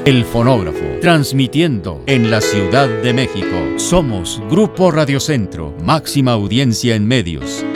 El Fonógrafo, transmitiendo en la Ciudad de México. Somos Grupo Radio Centro, máxima audiencia en medios.